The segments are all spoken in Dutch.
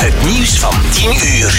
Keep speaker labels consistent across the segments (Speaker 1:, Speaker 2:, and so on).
Speaker 1: Het nieuws van 10 uur.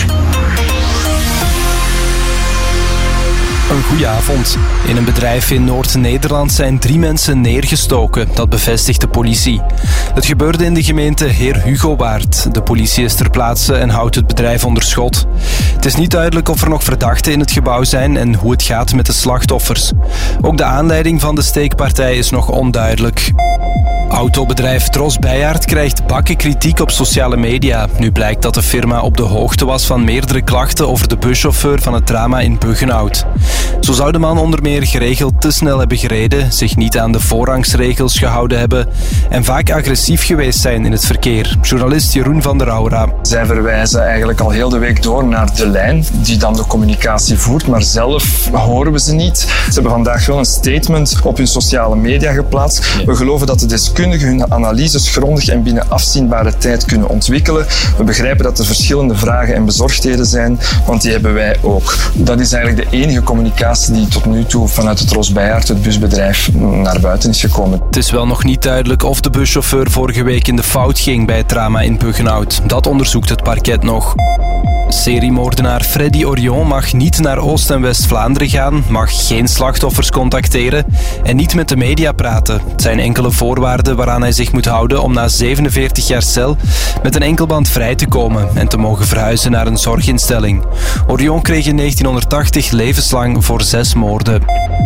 Speaker 2: Een goeie avond. In een bedrijf in Noord-Nederland zijn 3 mensen neergestoken. Dat bevestigt de politie. Het gebeurde in de gemeente Heer Hugowaard. De politie is ter plaatse en houdt het bedrijf onder schot. Het is niet duidelijk of er nog verdachten in het gebouw zijn en hoe het gaat met de slachtoffers. Ook de aanleiding van de steekpartij is nog onduidelijk. Autobedrijf Tros Bijyaert krijgt bakken kritiek op sociale media. Nu blijkt dat de firma op de hoogte was van meerdere klachten over de buschauffeur van het drama in Buggenhout. Zo zou de man onder meer geregeld te snel hebben gereden, zich niet aan de voorrangsregels gehouden hebben en vaak agressief geweest zijn in het verkeer. Journalist Jeroen van der Aura.
Speaker 3: Zij verwijzen eigenlijk al heel de week door naar de lijn die dan de communicatie voert, maar zelf horen we ze niet. Ze hebben vandaag wel een statement op hun sociale media geplaatst. We geloven dat de deskundigen hun analyses grondig en binnen afzienbare tijd kunnen ontwikkelen. We begrijpen dat er verschillende vragen en bezorgdheden zijn, want die hebben wij ook. Dat is eigenlijk de enige communicatie die tot nu toe vanuit het Tros Bijyaert, het busbedrijf, naar buiten is gekomen.
Speaker 2: Het is wel nog niet duidelijk of de buschauffeur vorige week in de fout ging bij het drama in Buggenhout. Dat onderzoekt het parket nog. Seriemoordenaar Freddy Orion mag niet naar Oost- en West-Vlaanderen gaan, mag geen slachtoffers contacteren en niet met de media praten. Het zijn enkele voorwaarden waaraan hij zich moet houden om na 47 jaar cel met een enkelband vrij te komen en te mogen verhuizen naar een zorginstelling. Orion kreeg in 1980 levenslang voor 6 moorden.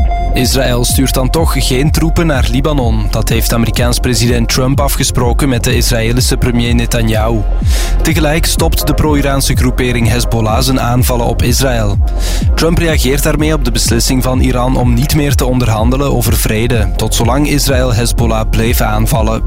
Speaker 2: Israël stuurt dan toch geen troepen naar Libanon. Dat heeft Amerikaans president Trump afgesproken met de Israëlische premier Netanyahu. Tegelijk stopt de pro-Iraanse groepering Hezbollah zijn aanvallen op Israël. Trump reageert daarmee op de beslissing van Iran om niet meer te onderhandelen over vrede, tot zolang Israël Hezbollah bleef aanvallen.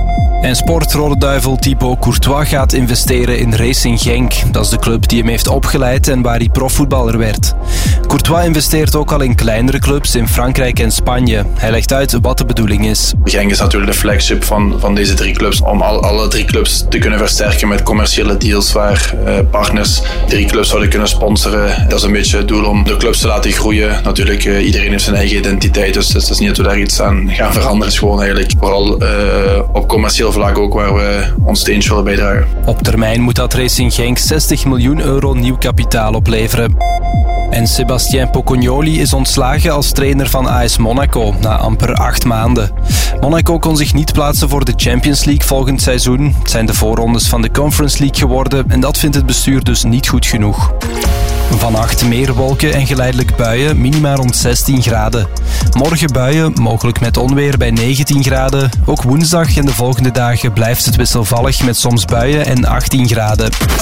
Speaker 2: En sportrode duivel Thibaut Courtois gaat investeren in Racing Genk. Dat is de club die hem heeft opgeleid en waar hij profvoetballer werd. Courtois investeert ook al in kleinere clubs in Frankrijk en Spanje. Hij legt uit wat de bedoeling is.
Speaker 4: Genk is natuurlijk de flagship van deze 3 clubs. Om alle 3 clubs te kunnen versterken met commerciële deals waar partners 3 clubs zouden kunnen sponsoren. Dat is een beetje het doel om de clubs te laten groeien. Natuurlijk, iedereen heeft zijn eigen identiteit, dus het is niet dat we daar iets aan gaan veranderen. Het is gewoon eigenlijk vooral op commercieel vlak ook waar we ons steentje willen bijdragen.
Speaker 2: Op termijn moet dat Racing Genk 60 miljoen euro nieuw kapitaal opleveren. En Sébastien Pocognoli is ontslagen als trainer van AS Monaco na amper 8 maanden. Monaco kon zich niet plaatsen voor de Champions League volgend seizoen. Het zijn de voorrondes van de Conference League geworden en dat vindt het bestuur dus niet goed genoeg. Vannacht meer wolken en geleidelijk buien, minima rond 16 graden. Morgen buien, mogelijk met onweer bij 19 graden. Ook woensdag en de volgende dagen blijft het wisselvallig met soms buien en 18 graden.